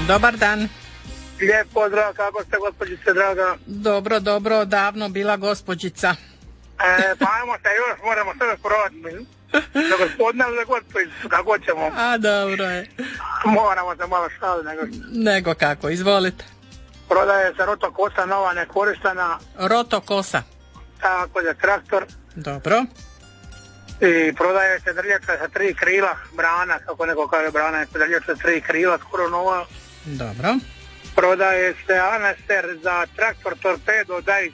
Dobar dan. Lijep pozdrav, kako ste gospođice draga? Dobro, davno bila gospođica. Pa ajmo se još, moramo sve provati. Da gospodina ili da gospođicu, kako ćemo? A dobro je. Moramo se malo šaliti. Nego kako, izvolite. Prodaje se Roto Kosa nova nekorištena. Roto Kosa. Tako je, traktor. Dobro. I prodaje se drljača sa 3 krila, brana, kako neko kaže brana, je drljača sa 3 krila, skoro nova. Dobro. Prodaje se anaster za traktor Torpedo Dice.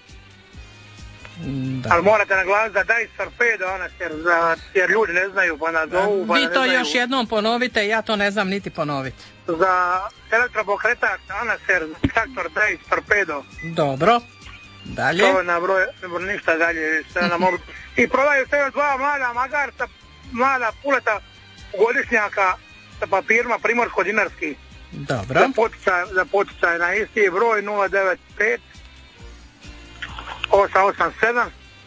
Ali morate naglasiti za Dice Torpedo anaster, jer ljudi ne znaju pa nas zovu. Pa vi to znaju. još jednom ponovite, ja to ne znam niti ponoviti. Za elektropokretač anaster za traktor Dice Torpedo. Dobro. Dalje. To je na broj, ništa dalje. I prodaju se još 2 mlada magarca, mlada puleta godišnjaka sa papirima primorsko-dinarski. Dobro. Za poticaj na isti broj 095 887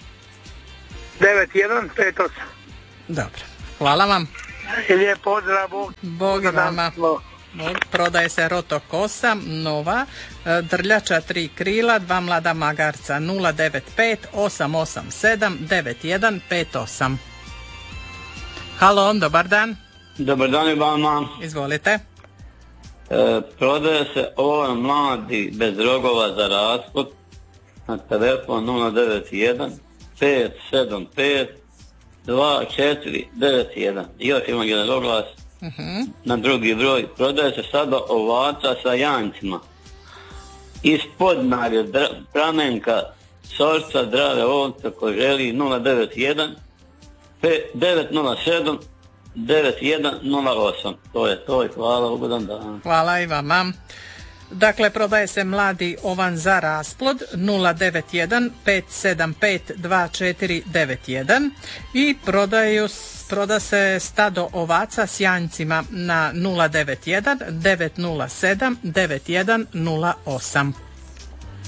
9158. Dobro. Hvala vam. I lijep pozdrav. Bog i vama. Prodaje se Roto Kosa nova, drljača 3 krila, 2 mlada magarca 095 887 9158. Halo, dobar dan. Dobar dan i vama. Izvolite. Prodaje se ovaj mladi bez rogova za raspod na telefon 091 575 2491. Još imam jedan oglas na drugi broj. Prodaje se sada ovaca sa janjcima. Ispod narje pramenka sorca zdrave ovce ko želi 091 907 9108. To je to i hvala, ugodan dan. Hvala i vama. Dakle, prodaje se mladi ovan za rasplod 091 575 2491 i proda se stado ovaca s janjcima na 091 907 9108.